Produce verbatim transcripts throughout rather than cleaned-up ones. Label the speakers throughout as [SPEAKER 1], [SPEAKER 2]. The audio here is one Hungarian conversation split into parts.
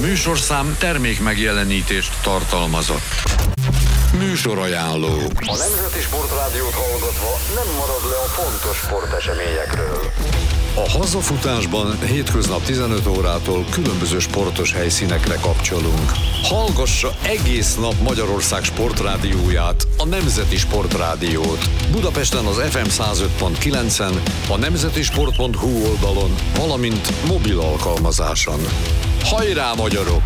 [SPEAKER 1] műsorszám termék megjelenítést tartalmazott. Műsorajánló.
[SPEAKER 2] A Nemzeti Sportrádiót hallgatva nem marad le a fontos sporteseményekről.
[SPEAKER 1] A hazafutásban hétköznap tizenöt órától különböző sportos helyszínekre kapcsolunk. Hallgassa egész nap Magyarország sportrádióját, a Nemzeti Sportrádiót. Budapesten az ef em száz öt pont kilencen, a nemzetisport pont hu oldalon, valamint mobil alkalmazáson. Hajrá, magyarok!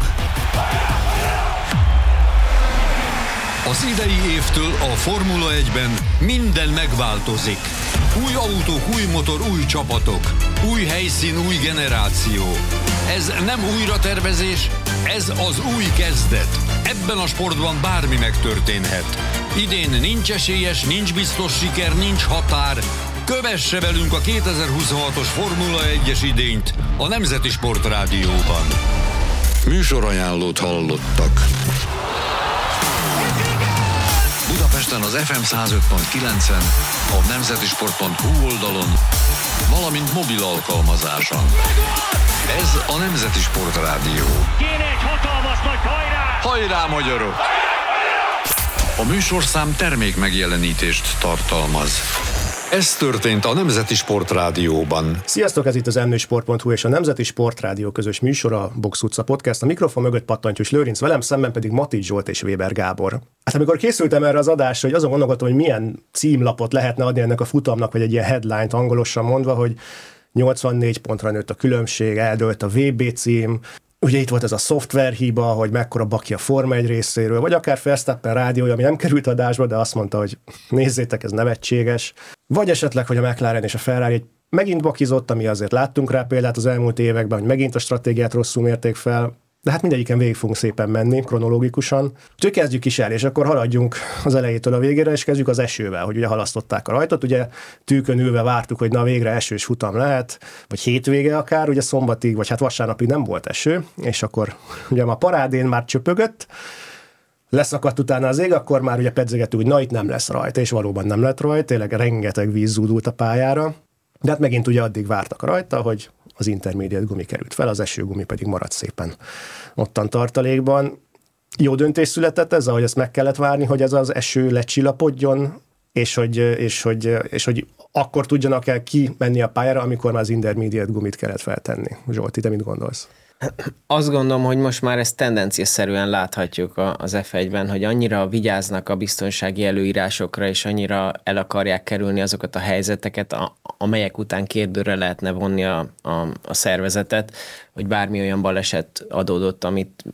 [SPEAKER 1] Az idei évtől a Formula egyben minden megváltozik. Új autók, új motor, új csapatok, új helyszín, új generáció. Ez nem újratervezés, ez az új kezdet. Ebben a sportban bármi megtörténhet. Idén nincs esélyes, nincs biztos siker, nincs határ. Kövesse velünk a kétezer-huszonhatos Formula egyes idényt a Nemzeti Sportrádióban. Műsorajánlót hallottak. Budapesten az ef em száz öt pont kilencen, a nemzetisport pont hu oldalon, valamint mobil alkalmazáson. Ez a Nemzeti Sportrádió.
[SPEAKER 3] Kéne egy hatalmas nagy hajrá!
[SPEAKER 1] Hajrá, magyarok! A műsorszám termék megjelenítést tartalmaz. Ez történt a Nemzeti Sportrádióban.
[SPEAKER 4] Sziasztok, ez itt az em négy sport pont hu és a Nemzeti Sportrádió közös műsora, a Box utca podcast. A mikrofon mögött Pattantyús Lőrinc, velem szemben pedig Matics Zsolt és Weber Gábor. Hát amikor készültem erre az adásra, hogy azon gondolkodtam, hogy milyen címlapot lehetne adni ennek a futamnak, vagy egy ilyen headline-t angolosan mondva, hogy nyolcvannégy pontra nőtt a különbség, eldőlt a vé bé cím, ugye itt volt ez a szoftverhiba, hogy mekkora baki a Forma egy részéről, vagy akár Verstappen rádiója, ami nem került adásba, de azt mondta, hogy nézzétek, ez nevetséges. Vagy esetleg, hogy a McLaren és a Ferrari egy megint bakizott, ami azért láttunk rá példát az elmúlt években, hogy megint a stratégiát rosszul mérték fel, de hát mindegyiken végig fogunk szépen menni, kronológikusan. Úgyhogy kezdjük is el, és akkor haladjunk az elejétől a végére, és kezdjük az esővel, hogy ugye halasztották a rajtot, ugye tűkön ülve vártuk, hogy na végre esős futam lehet, vagy hétvége akár, ugye szombatig, vagy hát vasárnapig nem volt eső, és akkor ugye a parádén már csöpögött, leszakadt utána az ég, akkor már ugye pedzegető, hogy na itt nem lesz rajta, és valóban nem lett rajta, tényleg rengeteg víz zúdult a pályára, de hát megint ugye addig vártak rajta, hogy az intermediate gumi került fel, az esőgumi pedig maradt szépen ottan tartalékban. Jó döntés született ez, ahogy ezt meg kellett várni, hogy ez az eső lecsillapodjon, és hogy, és hogy, és hogy akkor tudjanak el kimenni a pályára, amikor már az intermediate gumit kellett feltenni. Zsolti, te mit gondolsz?
[SPEAKER 5] Azt gondolom, hogy most már ezt tendenciaszerűen láthatjuk az ef egyben, hogy annyira vigyáznak a biztonsági előírásokra, és annyira el akarják kerülni azokat a helyzeteket, amelyek után kérdőre lehetne vonni a, a, a szervezetet, hogy bármi olyan baleset adódott, amit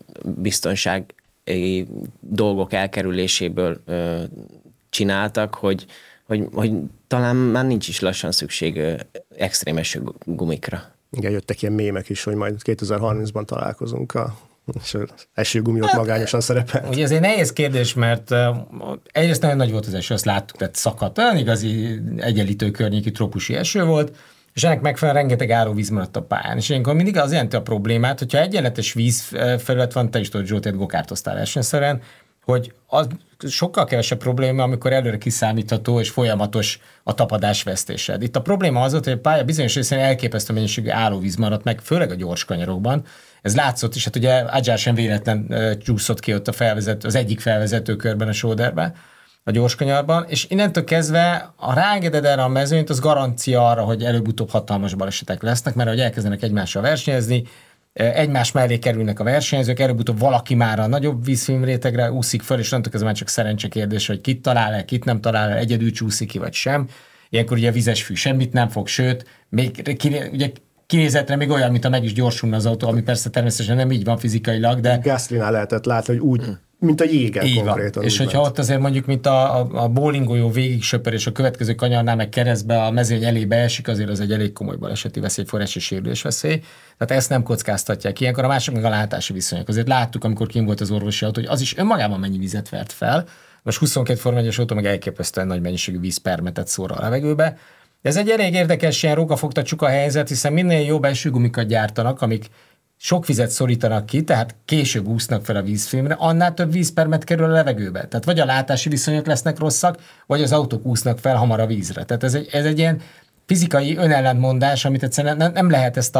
[SPEAKER 5] biztonsági dolgok elkerüléséből ö, csináltak, hogy, hogy, hogy talán már nincs is lassan szükség extrém eső gumikra.
[SPEAKER 4] Igen, jöttek ilyen mémek is, hogy majd kétezer-harmincban találkozunk, a, és az esőgumi ott magányosan szerepel.
[SPEAKER 6] Ugye ez egy nehéz kérdés, mert uh, egyrészt nagyon nagy volt az eső, azt láttuk, tehát szakadt, olyan igazi egyenlítő környéki trópusi eső volt, és ennek megfelelően rengeteg árvíz maradt a pályán. És ilyenkor mindig az jelenti a problémát, hogyha egyenletes vízfelület van, te is tudod, Zsoltét gokártoztál versenyszerűen, hogy az sokkal kevesebb probléma, amikor előre kiszámítható és folyamatos a tapadásvesztésed. Itt a probléma az volt, hogy a pálya bizonyos részén elképesztő mennyiségű állóvíz maradt meg, főleg a gyors kanyarokban. Ez látszott is, hát ugye Adjar sem véletlen uh, csúszott ki ott a felvezető, az egyik felvezető körben a sóderben, a gyors kanyarban, és innentől kezdve, ha ráengeded erre a mezőnyt, az garancia arra, hogy előbb-utóbb hatalmas balesetek lesznek, mert ahogy elkezdenek egymással versenyezni, egymás mellé kerülnek a versenyzők, előbb-utóbb valaki már a nagyobb vízfilmrétegre úszik föl, és onnantól ez már csak szerencse kérdés, hogy kit talál el, kit nem talál el, egyedül csúszik ki, vagy sem. Ilyenkor ugye a vizes fű semmit nem fog, sőt, még ugye kinézetre még olyan, mint a meg is gyorsulna az autó, ami persze természetesen nem így van fizikailag, de...
[SPEAKER 4] Gaslinál lehetett látni, hogy úgy, mint a jégen így konkrétan.
[SPEAKER 6] És hogyha ment. Ott azért mondjuk, mint a, a, a bowlingolyó végig söpör, és a következő kanyarnál meg keresztbe a mezőny elébe esik, azért az egy elég komoly baleseti veszélyforrás és sérülésveszély. Tehát ezt nem kockáztatják. Ilyenkor a másik meg a látási viszonyok. Azért láttuk, amikor kim volt az orvosi autó, hogy az is önmagában mennyi vizet vert fel. Most huszonkettő Forma egyes autó meg elképesztően nagy mennyiségű vízpermetet szór a levegőbe. Ez egy elég érdekes ilyen rókafogta csuka helyzet, hiszen minél jobb esőgumikat gyártanak, amik sok vizet szorítanak ki, tehát később úsznak fel a vízfilmre, annál több vízpermet kerül a levegőbe. Tehát vagy a látási viszonyok lesznek rosszak, vagy az autók úsznak fel hamar a vízre. Tehát ez egy, ez egy ilyen fizikai önellentmondás, amit egyszerűen nem, nem lehet ezt a,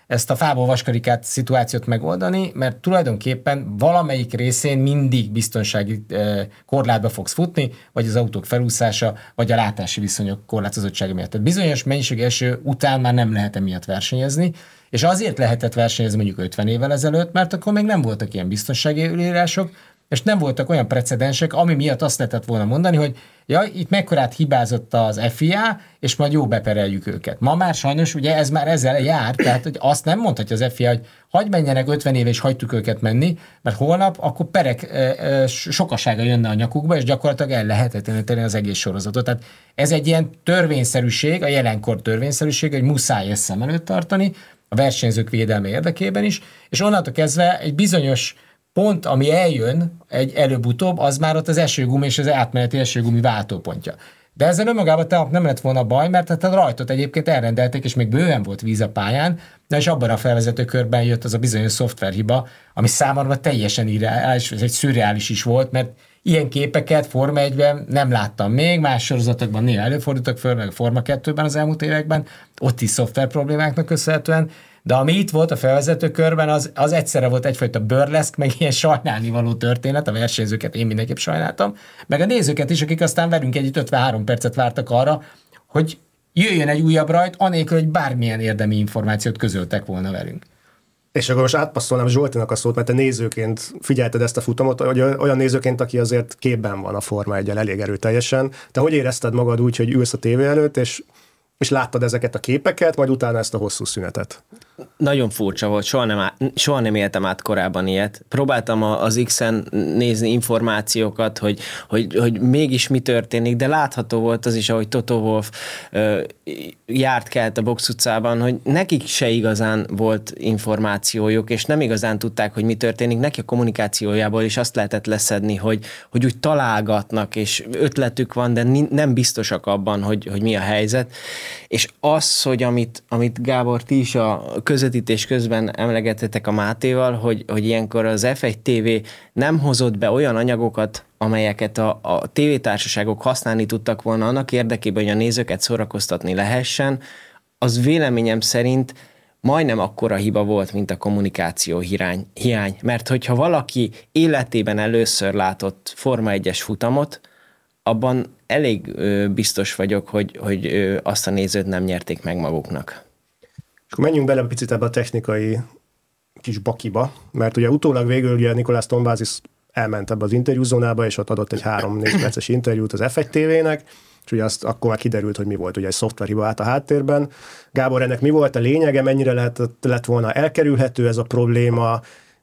[SPEAKER 6] ezt a fából vaskarikát szituációt megoldani, mert tulajdonképpen valamelyik részén mindig biztonsági korlátba fogsz futni, vagy az autók felúszása, vagy a látási viszonyok korlátozottsága miatt. Tehát bizonyos mennyiségű eső után már nem lehet emiatt versenyezni, és azért lehetett versenyezni mondjuk ötven évvel ezelőtt, mert akkor még nem voltak ilyen biztonsági előírások, és nem voltak olyan precedensek, ami miatt azt lehetett volna mondani, hogy ja, itt mekkorát hibázott az ef i á, és majd jó bepereljük őket. Ma már sajnos ugye ez már ezzel jár, tehát hogy azt nem mondhatja az ef i á, hogy hagyj menjenek ötven éve, és hagytuk őket menni, mert holnap akkor perek e, e, sokasága jönne a nyakukba, és gyakorlatilag el lehetetleníteni az egész sorozatot. Tehát ez egy ilyen törvényszerűség, a jelenkor törvényszerűség, hogy muszáj ezt szem előtt tartani, a versenyzők védelme érdekében is, és onnantól kezdve egy bizonyos pont, ami eljön egy előbb-utóbb, az már ott az esőgumi és az átmeneti esőgumi váltópontja. De ezzel önmagában tehát nem lett volna baj, mert hát a rajtot egyébként elrendelték, és még bőven volt víz a pályán, de és abban a felvezető körben jött az a bizonyos szoftverhiba, ami számomra teljesen irreális, ez egy szürreális is volt, mert ilyen képeket Forma egyben nem láttam még, más sorozatokban néha előfordultak föl, meg a Forma kettőben az elmúlt években, ott is szoftver problémáknak köszönhetően, de ami itt volt a felvezető körben, az, az egyszerre volt egyfajta burleszk, meg ilyen sajnálnivaló történet, a versenyzőket én mindenképp sajnáltam, meg a nézőket is, akik aztán velünk együtt ötvenhárom percet vártak arra, hogy jöjjön egy újabb rajt, anélkül, hogy bármilyen érdemi információt közöltek volna velünk.
[SPEAKER 4] És akkor most átpasszolnám Zsoltinak a szót, mert te nézőként figyelted ezt a futamot, hogy olyan nézőként, aki azért képben van a Forma eggyel elég erőteljesen. Te hogy érezted magad úgy, hogy ülsz a tévé előtt, és és láttad ezeket a képeket, majd utána ezt a hosszú szünetet?
[SPEAKER 5] Nagyon furcsa volt, soha nem, á, soha nem éltem át korábban ilyet. Próbáltam az X-en nézni információkat, hogy, hogy, hogy mégis mi történik, de látható volt az is, ahogy Toto Wolff ö, járt kelt a box utcában, hogy nekik se igazán volt információjuk, és nem igazán tudták, hogy mi történik. Neki a kommunikációjából is azt lehetett leszedni, hogy, hogy úgy találgatnak, és ötletük van, de nem biztosak abban, hogy, hogy mi a helyzet. És az, hogy amit, amit Gábor, ti is a közvetítés közben emlegettetek a Mátéval, hogy, hogy ilyenkor az ef egy té vé nem hozott be olyan anyagokat, amelyeket a, a tévétársaságok használni tudtak volna annak érdekében, hogy a nézőket szórakoztatni lehessen, az véleményem szerint majdnem akkora hiba volt, mint a kommunikáció hiány. hiány. Mert hogyha valaki életében először látott Forma egyes futamot, abban elég ö, biztos vagyok, hogy, hogy ö, azt a nézőt nem nyerték meg maguknak.
[SPEAKER 4] És akkor menjünk bele picit ebbe a technikai kis bakiba, mert ugye utólag végül ugye Nicolas Tombazis elment ebbe az interjúzónába, és ott adott egy három-négy perces interjút az ef egy té vének, és ugye azt akkor már kiderült, hogy mi volt, ugye egy szoftverhiba állt a háttérben. Gábor, ennek mi volt a lényege, mennyire lett, lett volna elkerülhető ez a probléma,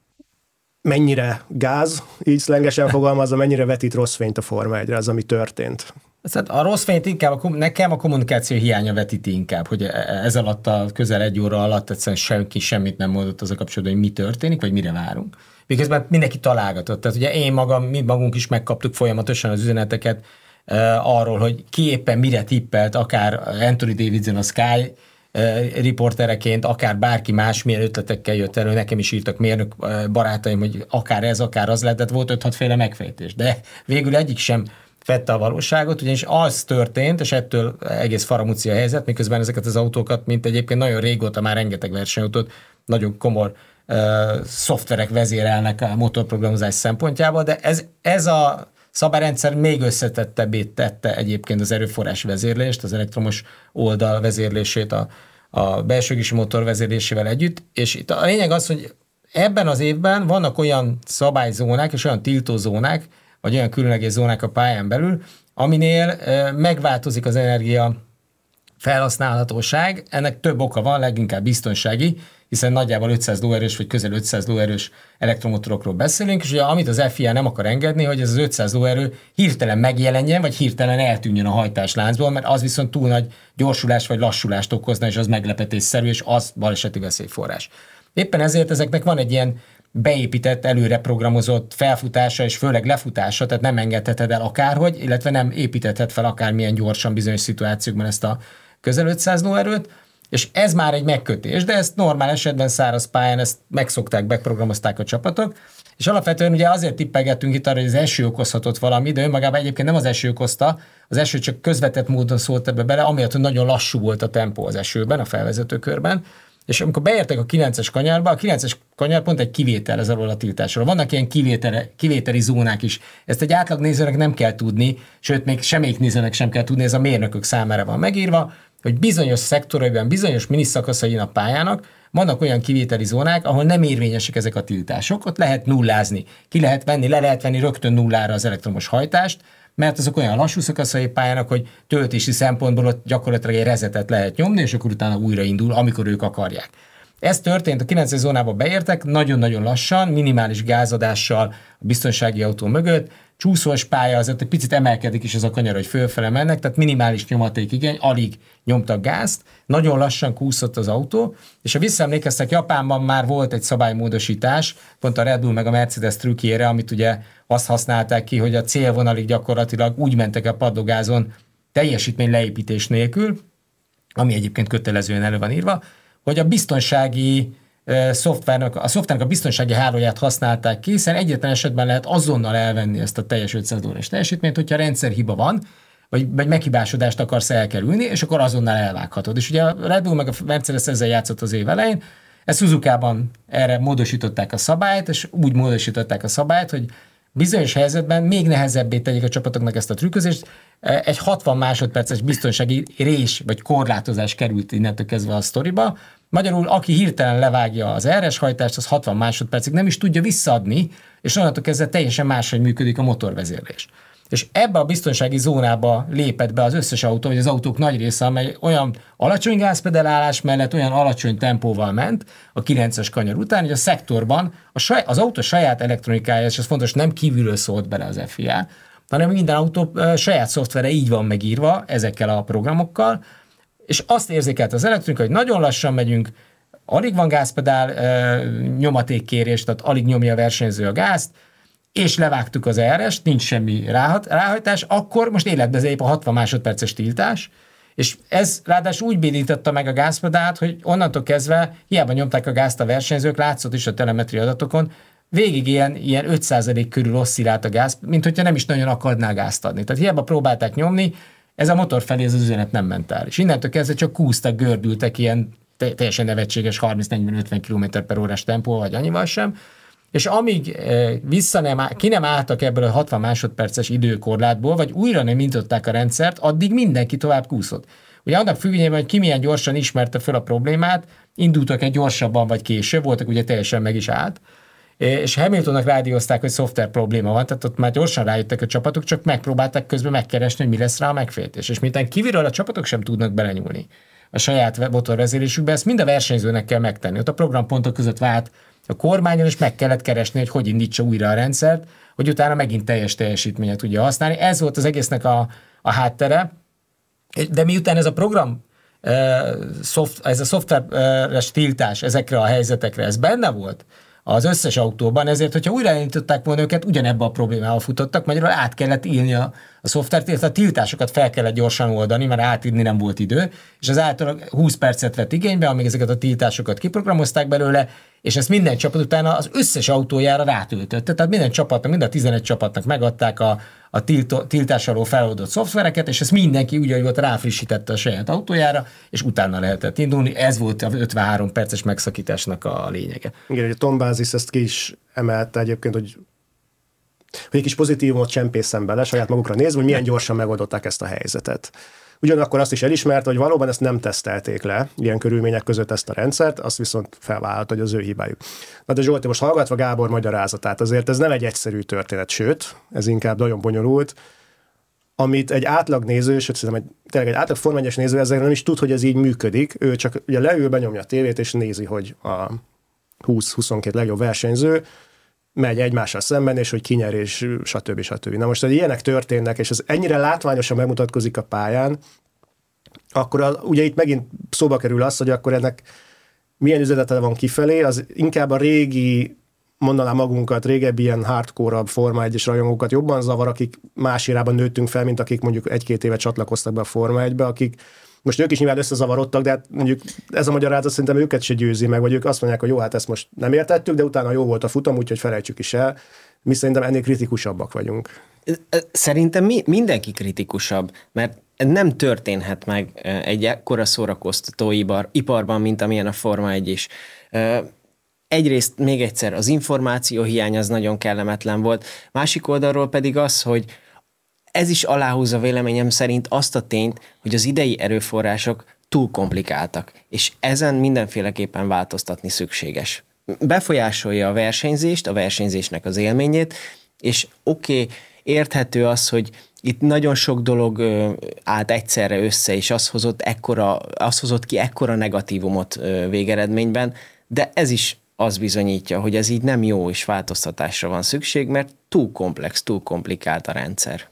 [SPEAKER 4] mennyire gáz, így szlengesen fogalmazza, mennyire vetít rossz fényt a Forma egyre, az, ami történt?
[SPEAKER 6] Tehát a rossz fényt inkább, a, nekem a kommunikáció hiánya vetíti inkább, hogy ez alatt a közel egy óra alatt egyszerűen senki semmit nem mondott az a kapcsolatban, hogy mi történik, vagy mire várunk. Miközben mindenki találgatott. Tehát ugye én magam, mi magunk is megkaptuk folyamatosan az üzeneteket uh, arról, hogy ki éppen mire tippelt, akár Anthony Davidson a Sky riportereként, akár bárki más milyen ötletekkel jött elő, nekem is írtak mérnök barátaim, hogy akár ez, akár az lehetett, volt öt-hat féle megfejtés, de végül egyik sem fedte a valóságot, ugyanis az történt, és ettől egész faramúci a helyzet, miközben ezeket az autókat, mint egyébként nagyon régóta már rengeteg versenyautót, nagyon komor uh, szoftverek vezérelnek a motorprogramozás szempontjából, de ez, ez a szabályrendszer még összetettebbé tette egyébként az erőforrás vezérlést, az elektromos oldal vezérlését a, a belsőgési motor vezérlésével együtt, és itt a lényeg az, hogy ebben az évben vannak olyan szabályzónák és olyan tiltózónák, vagy olyan különleges zónák a pályán belül, aminél megváltozik az energia felhasználhatóság. Ennek több oka van, leginkább biztonsági, hiszen nagyjából ötszáz lóerős vagy közel ötszáz lóerős elektromotorokról beszélünk, és ugye amit az ef i á nem akar engedni, hogy ez az ötszáz lóerő hirtelen megjelenjen, vagy hirtelen eltűnjön a hajtásláncból, mert az viszont túl nagy gyorsulást vagy lassulást okozna, és az meglepetésszerű, és az baleseti veszélyforrás. Éppen ezért ezeknek van egy ilyen beépített, előre programozott felfutása és főleg lefutása, tehát nem engedheted el akárhogy, illetve nem építethet fel akármilyen gyorsan bizonyos szituációkban ezt a közel ötszáz lóerőt, és ez már egy megkötés, de ezt normál esetben száraz pályán ezt megszokták, beprogramozták a csapatok, és alapvetően ugye azért tippelgettünk itt arra, hogy az eső okozhatott valami, de önmagában egyébként nem az eső okozta, az eső csak közvetett módon szólt ebbe bele, amiatt, hogy nagyon lassú volt a tempó az esőben, a felvezető körben, És amikor beértek a kilences kanyarba, a kilences kanyar pont egy kivétel ez alól a tiltásról. Vannak ilyen kivétele, kivételi zónák is. Ezt egy átlag nézőnek nem kell tudni, sőt, még semmelyik nézőnek sem kell tudni, ez a mérnökök számára van megírva, hogy bizonyos szektoraiban, bizonyos miniszakaszain a pályának vannak olyan kivételi zónák, ahol nem érvényesek ezek a tiltások, ott lehet nullázni. Ki lehet venni, le lehet venni rögtön nullára az elektromos hajtást, mert azok olyan lassú szakaszai pályának, hogy töltési szempontból ott gyakorlatilag egy rezetet lehet nyomni, és akkor utána újraindul, amikor ők akarják. Ez történt, a kilences zónába beértek, nagyon-nagyon lassan, minimális gázadással a biztonsági autó mögött, csúszós pálya, azért egy picit emelkedik is ez a kanyar, hogy fölfele mennek, tehát minimális nyomatékigény, alig nyomtak gázt, nagyon lassan kúszott az autó, és ha visszaemlékeztek, Japánban már volt egy szabálymódosítás, pont a Red Bull meg a Mercedes trükkjére, amit ugye azt használták ki, hogy a célvonalig gyakorlatilag úgy mentek a padlógázon teljesítmény leépítés nélkül, ami egyébként kötelezően elő van írva, hogy a biztonsági szoftvernek, a szoftvernek a biztonsági hálóját használták ki, hiszen egyetlen esetben lehet azonnal elvenni ezt a teljes ötszáz órás teljesítményt, hogyha rendszerhiba van, vagy, vagy meghibásodást akarsz elkerülni, és akkor azonnal elvághatod. És ugye a Red Bull meg a Mercedes ezzel játszott az év elején, ezt Suzukában erre módosították a szabályt, és úgy módosították a szabályt, hogy bizonyos helyzetben még nehezebbé tegyék a csapatoknak ezt a trükközést. Egy hatvan másodperces biztonsági rés vagy korlátozás került innentől kezdve a sztoriba. Magyarul, aki hirtelen levágja az er es hajtást, az hatvan másodpercig nem is tudja visszaadni, és onnantól kezdve teljesen máshogy működik a motorvezérlés. És ebbe a biztonsági zónába lépett be az összes autó, vagy az autók nagy része, amely olyan alacsony gázpedalálás mellett olyan alacsony tempóval ment a kilences kanyar után, hogy a szektorban a saj, az autó saját elektronikája, és ez fontos, nem kívülről szólt bele az ef i á, hanem minden autó saját szoftvere így van megírva ezekkel a programokkal, és azt érzékelt az elektronika, hogy nagyon lassan megyünk, alig van gázpedál nyomatékkérés, tehát alig nyomja a versenyző a gázt, és levágtuk az er est, nincs semmi ráhat, ráhajtás, akkor most életbe lép a hatvan másodperces tiltás, és ez ráadásul úgy bénította meg a gázpedált, hogy onnantól kezdve hiába nyomták a gázt a versenyzők, látszott is a telemetri adatokon, végig ilyen, ilyen öt százalék körül oszcillált a gáz, mint hogyha nem is nagyon akarná gázt adni. Tehát hiába próbálták nyomni, ez a motor felé ez az üzenet nem ment el. És innentől kezdve csak kúztak, gördültek ilyen teljesen nevetséges harminc negyven ötven kilométer per órás tempó, vagy annyival sem. És amíg vissza nem, ki nem álltak ebből a hatvan másodperces időkorlátból, vagy újra nem intották a rendszert, addig mindenki tovább kúszott. Ugye annak függvényében, hogy ki milyen gyorsan ismerte fel a problémát, indultak egy gyorsabban vagy később, voltak ugye teljesen meg is állt, és Hamiltonnak rádiózták, hogy szoftver probléma van, tehát ott már gyorsan rájöttek a csapatok, csak megpróbálták közben megkeresni, hogy mi lesz rá a megfejtés. És miután kívülről a csapatok sem tudnak belenyúlni a saját motorvezérésükbe, ezt mind a versenyzőnek kell megtenni. Ott a programpontok között vált a kormányon, és meg kellett keresni, hogy hogy indítsa újra a rendszert, hogy utána megint teljes teljesítményet tudja használni. Ez volt az egésznek a, a háttere, de miután ez a program, ez a szoftveres tiltás ezekre a helyzetekre, ez benne volt az összes autóban, ezért, hogyha újraindították volna őket, ugyanebben a problémával futottak, magyarul át kellett írni a, a szoftvert, illetve a tiltásokat fel kellett gyorsan oldani, mert átírni nem volt idő, és az általában húsz percet vett igénybe, amíg ezeket a tiltásokat kiprogramozták belőle, és ezt minden csapat utána az összes autójára rátöltötte. Tehát minden csapatnak, mind a tizenegy csapatnak megadták a, a tiltó, tiltás alól feloldott szoftvereket, és ezt mindenki úgy, ahogy volt, ráfrissítette a saját autójára, és utána lehetett indulni. Ez volt a ötvenhárom perces megszakításnak a lényege.
[SPEAKER 4] Igen, hogy a Tom Bázis ezt ki is emelte egyébként, hogy, hogy egy kis pozitívumot csempészen bele, saját magukra nézve, hogy milyen gyorsan megoldották ezt a helyzetet. Ugyanakkor azt is elismerte, hogy valóban ezt nem tesztelték le, ilyen körülmények között ezt a rendszert, azt viszont felvállalt, hogy az ő hibájuk. Na de Zsolti, most hallgatva Gábor magyarázatát, azért ez nem egy egyszerű történet, sőt, ez inkább nagyon bonyolult, amit egy átlag néző, sőt, szerintem egy, tényleg egy átlag Forma egyes néző ezzel nem is tud, hogy ez így működik, ő csak ugye leül, benyomja a tévét, és nézi, hogy a húsz-huszonkét legjobb versenyző megy egymással szemben, és hogy ki nyer, és stb. stb. Na most, hogy ilyenek történnek, és ez ennyire látványosan bemutatkozik a pályán, akkor a, ugye itt megint szóba kerül az, hogy akkor ennek milyen üzenete van kifelé, az inkább a régi, mondanám magunkat, régebbi ilyen hardcore-abb Forma egyes rajongókat jobban zavar, akik más irában nőttünk fel, mint akik mondjuk egy-két éve csatlakoztak be a Forma egybe, akik most ők is nyilván összezavarodtak, de hát mondjuk ez a magyarázat szerintem őket se győzi meg, vagy ők azt mondják, hogy jó, hát ezt most nem értettük, de utána jó volt a futam, úgyhogy felejtsük is el. Mi szerintem ennél kritikusabbak vagyunk.
[SPEAKER 5] Szerintem mi, mindenki kritikusabb, mert nem történhet meg egy ekkora szórakoztató iparban, mint amilyen a Forma egy is. Egyrészt még egyszer az információ hiány az nagyon kellemetlen volt, másik oldalról pedig az, hogy ez is aláhúzza véleményem szerint azt a tényt, hogy az idei erőforrások túl komplikáltak, és ezen mindenféleképpen változtatni szükséges. Befolyásolja a versenyzést, a versenyzésnek az élményét, és oké, okay, érthető az, hogy itt nagyon sok dolog állt egyszerre össze, és az hozott, ekkora, az hozott ki ekkora negatívumot végeredményben, de ez is az bizonyítja, hogy ez így nem jó, és változtatásra van szükség, mert túl komplex, túl komplikált a rendszer.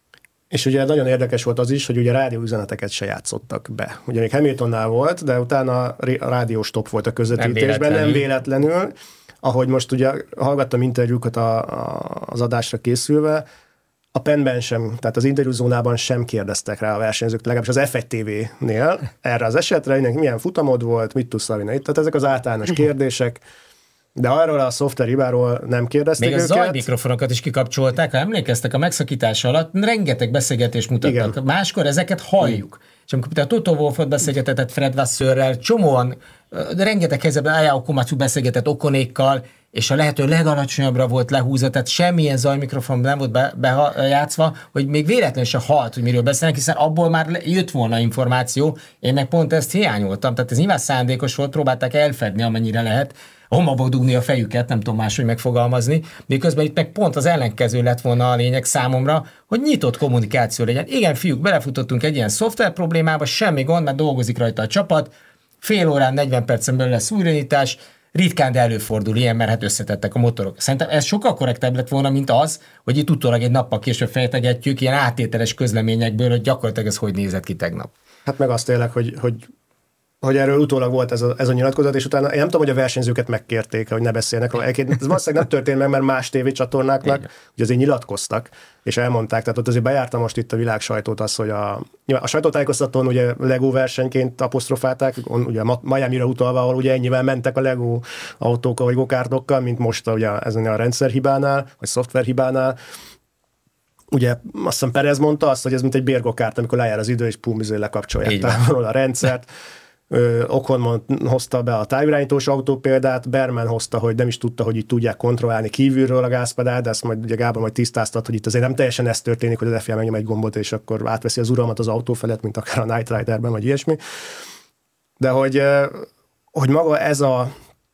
[SPEAKER 4] És ugye nagyon érdekes volt az is, hogy ugye rádióüzeneteket se játszottak be. Ugye még Hamiltonnál volt, de utána a rádióstop volt a közvetítésben, nem véletlenül. nem véletlenül. Ahogy most ugye hallgattam interjúkat a, a, az adásra készülve, a penben sem, tehát az interjúzónában sem kérdeztek rá a versenyzők, legalábbis az ef egy té vé-nél erre az esetre, hogy milyen futamod volt, mit tudsz szalni. Tehát ezek az általános kérdések, de arról a szoftver hibáról nem kérdezték
[SPEAKER 6] Még
[SPEAKER 4] őket.
[SPEAKER 6] Még a zajmikrofonokat is kikapcsolták, ha emlékeztek, a megszakítás alatt rengeteg beszélgetést mutattak. Igen. Máskor ezeket halljuk. Mm. És amikor a Toto Wolffot beszélgetett Fred Vassörrel, csomóan, rengeteg helyzetben Ayao Komatsu beszélgetett Okonékkal, és a lehető legalacsonyabbra volt lehúzva, tehát semmilyen zajmikrofon nem volt be, bejátszva, hogy még véletlenül se halt, hogy miről beszélnek, hiszen abból már jött volna információ, én meg pont ezt hiányoltam, tehát ez nyilván szándékos volt, próbálták elfedni, amennyire lehet, homokba dugni a fejüket, nem tudom máshogy megfogalmazni, miközben itt meg pont az ellenkező lett volna a lényeg számomra, hogy nyitott kommunikáció legyen. Igen, fiúk, belefutottunk egy ilyen szoftver problémába, semmi gond, mert dolgozik rajta a csapat, fél órán, negyven percen belül lesz újranyitás, ritkán, de előfordul ilyen, mert hát összetettek a motorok. Szerintem ez sokkal korrektebb lett volna, mint az, hogy itt utólag egy nappal később fejtegetjük ilyen áttételes közleményekből, hogy gyakorlatilag ez hogy nézett ki tegnap. Hát
[SPEAKER 4] meg azt tényleg, hogy, hogy hogy erről utólag volt ez a, ez a nyilatkozat, és utána én nem tudom, hogy a versenyzőket megkérték, hogy ne beszélnek róla. Ez valószínűleg nem történt meg, mert más tévécsatornáknak ugye azért nyilatkoztak, és elmondták. Tehát ott azért bejárta most itt a világ sajtót az, hogy a, a sajtótájékoztatón ugye Lego versenyként apostrofálták, ugye Miamire utalva, ahol ugye ennyivel mentek a Lego autókkal vagy gokártokkal, mint most ugye ezen a rendszerhibánál, vagy szoftverhibánál. Ugye azt hiszem Perez mondta azt, hogy ez mint egy bérgokárt, amikor lejár az idő, és pum, lekapcsolják távolról a rendszert. Ocon hozta be a távirányítós autó példát, Berman hozta, hogy nem is tudta, hogy így tudják kontrollálni kívülről a gázpedált, de ezt majd ugye Gábor majd tisztáztat, hogy itt azért nem teljesen ez történik, hogy az ef i á megnyom egy gombot, és akkor átveszi az uralmat az autó felett, mint akár a Knight Riderben, vagy ilyesmi. De hogy, hogy maga ez a,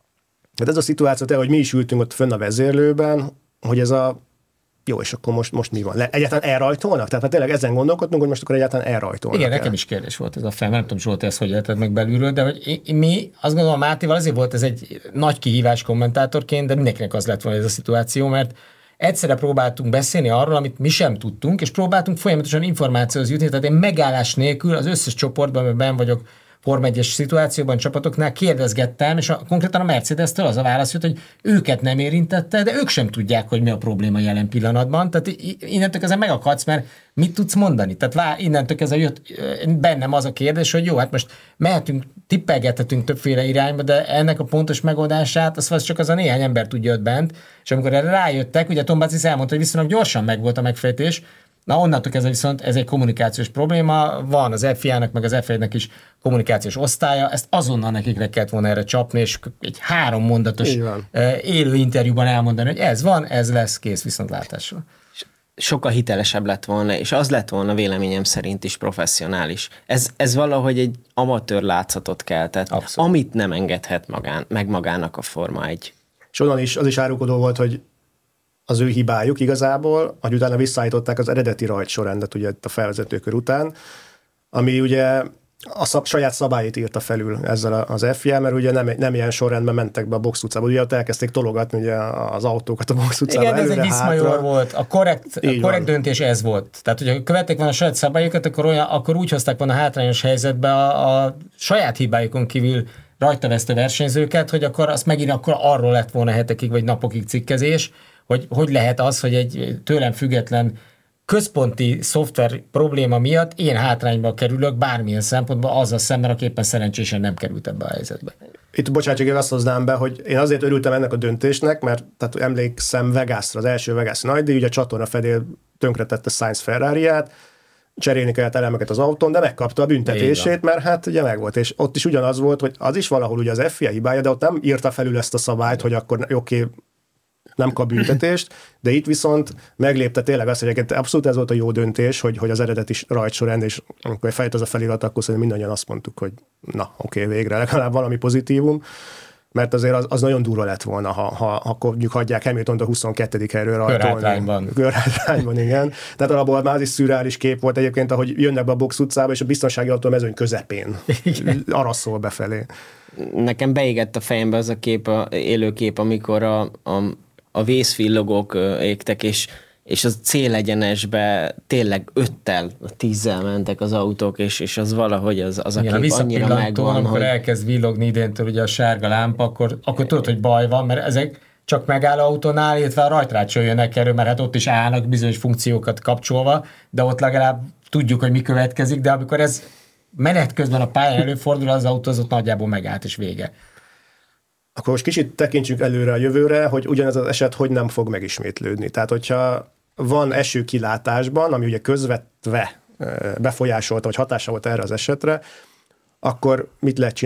[SPEAKER 4] ez a szituáció, hogy mi is ültünk ott fönn a vezérlőben, hogy ez a jó, és akkor most, most mi van? Le, egyáltalán elrajtolnak? Tehát hát tényleg ezen gondolkodnunk, hogy most akkor egyáltalán elrajtolnak.
[SPEAKER 6] Igen, el. Nekem is kérdés volt ez a fel, nem tudom, Zsolt, ez hogy érted meg belülről, de hogy mi, azt gondolom, Mátéval azért volt ez egy nagy kihívás kommentátorként, de mindenkinek az lett volna ez a szituáció, mert egyszerre próbáltunk beszélni arról, amit mi sem tudtunk, és próbáltunk folyamatosan információhoz jutni, tehát én megállás nélkül az összes csoportban, amiben benn vagyok, Forma egyes szituációban, csapatoknál kérdezgettem, és a, konkrétan a Mercedes-től az a válasz jött, hogy őket nem érintette, de ők sem tudják, hogy mi a probléma jelen pillanatban. Tehát innentől kezdve megakadsz, mert mit tudsz mondani? Tehát vár, innentől kezdve jött bennem az a kérdés, hogy jó, hát most mehetünk, tippelgethetünk többféle irányba, de ennek a pontos megoldását, az csak az a néhány ember tudja ott bent, és amikor erre rájöttek, ugye Tom Bacis elmondta, hogy viszonylag gyorsan megvolt a megfejtés. Na onnantól kezdve viszont ez egy kommunikációs probléma, van az ef i á-nak meg az ef egynek is kommunikációs osztálya, ezt azonnal nekik le kellett volna erre csapni, és egy három mondatos élő interjúban elmondani, hogy ez van, ez lesz, kész viszontlátásra.
[SPEAKER 5] Sokkal hitelesebb lett volna, és az lett volna véleményem szerint is professzionális. Ez, ez valahogy egy amatőr látszatot keltett, abszolút, amit nem engedhet magán, meg magának a Forma egy.
[SPEAKER 4] És onnan is az is árulkodó volt, hogy az ő hibájuk igazából, hogy utána visszaállították az eredeti rajtsorrendet ugye a felvezetőkör után, ami ugye a szab, saját szabályait írta felül ezzel az ef i á, mert ugye nem, nem ilyen sorrendben mentek be a box utcába, ugye ott elkezdték tologatni ugye az autókat a box utcába.
[SPEAKER 6] Igen, előre, ez egy iszmajor volt, a korrekt, a korrekt döntés ez volt. Tehát, hogyha követték volna a saját szabályokat, akkor, olyan, akkor úgy hozták volna hátrányos helyzetbe a, a saját hibáikon kívül rajtavesztő versenyzőket, hogy akkor azt megint akkor arról lett volna hetekig vagy napokig cikkezés, hogy hogy lehet az, hogy egy tőlem független központi szoftver probléma miatt én hátrányba kerülök bármilyen szempontból azzal szemben, aki éppen szerencsésen nem került ebbe a helyzetbe.
[SPEAKER 4] Itt bocsánat, csak én azt hoznám be, hogy én azért örültem ennek a döntésnek, mert tehát emlékszem Vegasra, az első Vegas nagydíj, ugye a csatorna fedél tönkretette Sainz Ferrariát, cserélni kellett elemeket az autón, de megkapta a büntetését, mert hát ugye megvolt, és ott is ugyanaz volt, hogy az is valahol ugye az ef i á hibája, de ott nem írta felül ezt a szabályt, hogy akkor oké, okay, nem kap büntetést, de itt viszont meglépte tényleg azt, hogy abszolút ez volt a jó döntés, hogy, hogy az eredeti rajt során, és amikor fejt az a felirat, akkor szerintem mindannyian azt mondtuk, hogy na, oké, okay, végre legalább valami pozitívum, mert azért az, az nagyon durva lett volna, ha, ha, ha akkor mondjuk hagyják Hamiltont a huszonkettedik helyről rajtolni.
[SPEAKER 6] Körhátrányban.
[SPEAKER 4] Körhátrányban, igen. Tehát alapból már az is szürreális kép volt egyébként, ahogy jönnek be a box utcába, és a biztonsági autó mezőny közepén araszol befelé.
[SPEAKER 5] Nekem beégett a fejembe az a kép, a élő kép, amikor a, a, a vészvillogók égtek, és és az célegyenesbe tényleg öttel, tízzel mentek az autók, és, és az valahogy az, az a
[SPEAKER 6] igen,
[SPEAKER 5] kép
[SPEAKER 6] a
[SPEAKER 5] annyira megvan,
[SPEAKER 6] amikor
[SPEAKER 5] hogy...
[SPEAKER 6] elkezd villogni idéntől ugye a sárga lámpa, akkor, akkor tudod, hogy baj van, mert ezek csak megáll autónál, illetve a rajtrácsol jönnek erről, mert hát ott is állnak bizonyos funkciókat kapcsolva, de ott legalább tudjuk, hogy mi következik, de amikor ez menet közben a pályán előfordul, az autó az ott nagyjából megállt, és vége.
[SPEAKER 4] Akkor most kicsit tekintsünk előre a jövőre, hogy ugyanez az eset hogy nem fog megismétlődni. Tehát, hogyha van eső kilátásban, ami ugye közvetve befolyásolta, vagy hatása volt erre az esetre, akkor mit lehet csinálni?